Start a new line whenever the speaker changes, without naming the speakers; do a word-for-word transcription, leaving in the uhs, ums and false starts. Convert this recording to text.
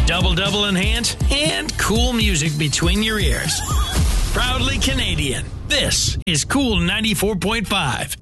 double-double in hand, and cool music between your ears. Proudly Canadian, this is Cool ninety-four point five.